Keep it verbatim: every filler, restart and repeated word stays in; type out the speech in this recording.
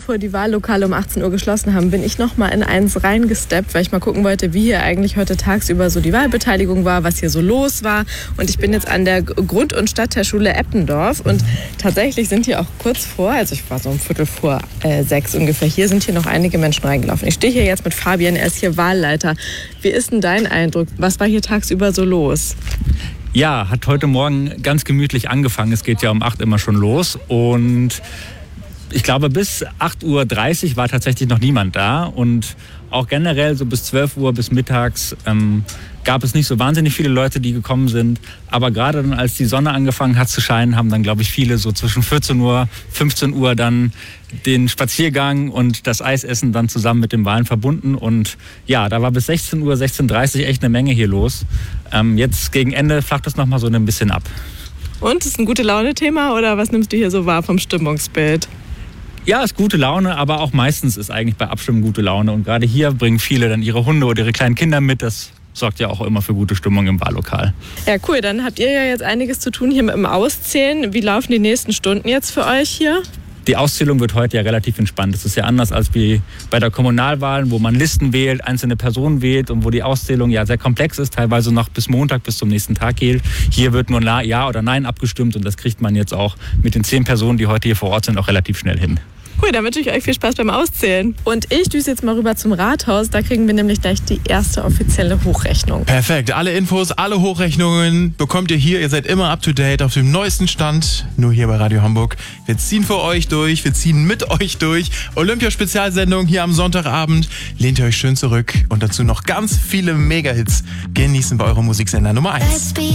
bevor die Wahllokale um achtzehn Uhr geschlossen haben, bin ich noch mal in eins reingesteppt, weil ich mal gucken wollte, wie hier eigentlich heute tagsüber so die Wahlbeteiligung war, was hier so los war. Und ich bin jetzt an der Grund- und Stadtteilschule Eppendorf und tatsächlich sind hier auch kurz vor, also ich war so um Viertel vor äh, sechs ungefähr, hier sind hier noch einige Menschen reingelaufen. Ich stehe hier jetzt mit Fabian, er ist hier Wahlleiter. Wie ist denn dein Eindruck? Was war hier tagsüber so los? Ja, hat heute Morgen ganz gemütlich angefangen. Es geht ja um acht immer schon los und ich glaube, bis acht Uhr dreißig war tatsächlich noch niemand da und auch generell so bis zwölf Uhr bis mittags ähm, gab es nicht so wahnsinnig viele Leute, die gekommen sind. Aber gerade dann, als die Sonne angefangen hat zu scheinen, haben dann, glaube ich, viele so zwischen vierzehn Uhr, fünfzehn Uhr dann den Spaziergang und das Eisessen dann zusammen mit den Wahlen verbunden. Und ja, da war bis sechzehn Uhr, sechzehn Uhr dreißig echt eine Menge hier los. Ähm, jetzt gegen Ende flacht es nochmal so ein bisschen ab. Und, ist ein Gute-Laune-Thema oder was nimmst du hier so wahr vom Stimmungsbild? Ja, ist gute Laune, aber auch meistens ist eigentlich bei Abstimmen gute Laune. Und gerade hier bringen viele dann ihre Hunde oder ihre kleinen Kinder mit. Das sorgt ja auch immer für gute Stimmung im Wahllokal. Ja, cool. Dann habt ihr ja jetzt einiges zu tun hier mit dem Auszählen. Wie laufen die nächsten Stunden jetzt für euch hier? Die Auszählung wird heute ja relativ entspannt. Das ist ja anders als wie bei der Kommunalwahl, wo man Listen wählt, einzelne Personen wählt und wo die Auszählung ja sehr komplex ist, teilweise noch bis Montag, bis zum nächsten Tag geht. Hier wird nur Ja oder Nein abgestimmt und das kriegt man jetzt auch mit den zehn Personen, die heute hier vor Ort sind, auch relativ schnell hin. Cool, dann wünsche ich euch viel Spaß beim Auszählen. Und ich düse jetzt mal rüber zum Rathaus. Da kriegen wir nämlich gleich die erste offizielle Hochrechnung. Perfekt. Alle Infos, alle Hochrechnungen bekommt ihr hier. Ihr seid immer up to date, auf dem neuesten Stand. Nur hier bei Radio Hamburg. Wir ziehen für euch durch, wir ziehen mit euch durch. Olympia-Spezialsendung hier am Sonntagabend. Lehnt ihr euch schön zurück und dazu noch ganz viele Mega-Hits genießen bei eurem Musiksender Nummer eins.